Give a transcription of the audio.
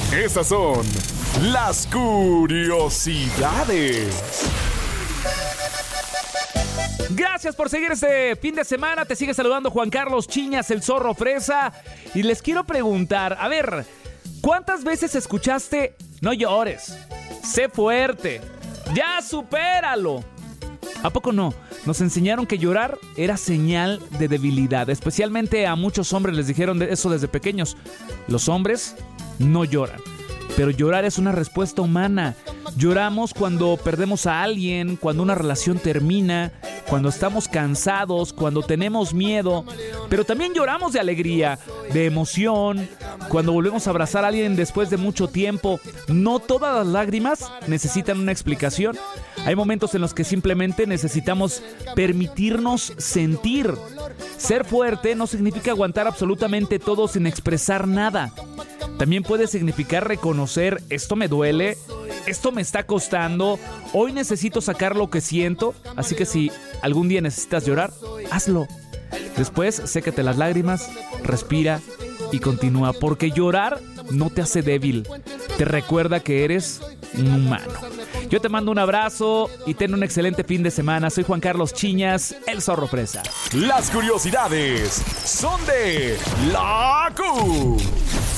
Estas son las curiosidades. Gracias por seguir este fin de semana. Te sigue saludando Juan Carlos Chiñas, el Zorro Fresa. Y les quiero preguntar, a ver, ¿cuántas veces escuchaste no llores, sé fuerte, ya supéralo? ¿A poco no? Nos enseñaron que llorar era señal de debilidad. Especialmente a muchos hombres les dijeron eso desde pequeños. Los hombres no lloran. Pero llorar es una respuesta humana. Lloramos cuando perdemos a alguien, cuando una relación termina, cuando estamos cansados, cuando tenemos miedo. Pero también lloramos de alegría, de emoción, cuando volvemos a abrazar a alguien después de mucho tiempo. No todas las lágrimas necesitan una explicación. Hay momentos en los que simplemente necesitamos permitirnos sentir. Ser fuerte no significa aguantar absolutamente todo sin expresar nada. También puede significar reconocer, esto me duele, esto me está costando, hoy necesito sacar lo que siento, así que si algún día necesitas llorar, hazlo. Después, sécate las lágrimas, respira y continúa, porque llorar no te hace débil, te recuerda que eres un humano. Yo te mando un abrazo y ten un excelente fin de semana. Soy Juan Carlos Chiñas, el Zorro Fresa. Las curiosidades son de la